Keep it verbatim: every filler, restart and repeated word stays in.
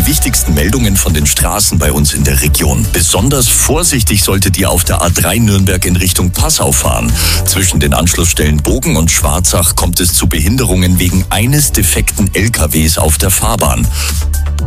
die wichtigsten Meldungen von den Straßen bei uns in der Region. Besonders vorsichtig solltet ihr auf der A drei Nürnberg in Richtung Passau fahren. Zwischen den Anschlussstellen Bogen und Schwarzach kommt es zu Behinderungen wegen eines defekten L K Ws auf der Fahrbahn.